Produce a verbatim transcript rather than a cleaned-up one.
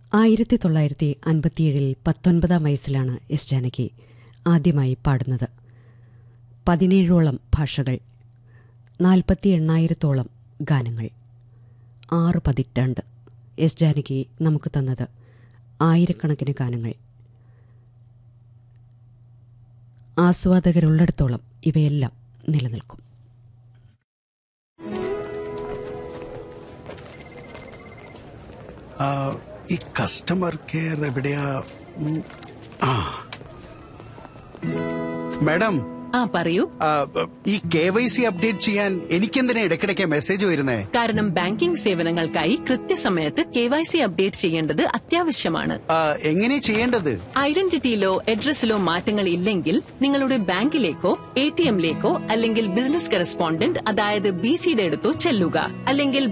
ആയിരത്തി തൊള്ളായിരത്തി അൻപത്തിയേഴിൽ പത്തൊൻപതാം വയസ്സിലാണ് എസ് ജാനകി ആദ്യമായി പാടുന്നത്. പതിനേഴോളം ഭാഷകൾ, നാൽപ്പത്തി എണ്ണായിരത്തോളം ഗാനങ്ങൾ, ആറ് പതിറ്റാണ്ട് എസ് ജാനകി നമുക്ക് തന്നത് ആയിരക്കണക്കിന് ഗാനങ്ങൾ. ആസ്വാദകരുള്ളിടത്തോളം ഇവയെല്ലാം നിലനിൽക്കും. ഈ കസ്റ്റമർ കെയർ എവിടെയാ? ആ മാഡം. ആ പറയൂ. ഈ കെ വൈ സി അപ്ഡേറ്റ് ചെയ്യാൻ എനിക്കെന്തിനാ ഇടയ്ക്കിടയ്ക്ക് മെസ്സേജ് വരുന്നേ? കാരണം ബാങ്കിംഗ് സേവനങ്ങൾക്കായി കൃത്യസമയത്ത് കെ വൈ സി അപ്ഡേറ്റ് ചെയ്യേണ്ടത് അത്യാവശ്യമാണ്. എങ്ങനെ ചെയ്യേണ്ടത്? ഐഡന്റിറ്റിയിലോ അഡ്രസ്സിലോ മാറ്റങ്ങൾ ഇല്ലെങ്കിൽ നിങ്ങളുടെ ബാങ്കിലേക്കോ എ ടി എമ്മിലേക്കോ അല്ലെങ്കിൽ ബിസിനസ് കറസ്പോണ്ടന്റ് അതായത് ബി സിയുടെ അടുത്തോ ചെല്ലുക. അല്ലെങ്കിൽ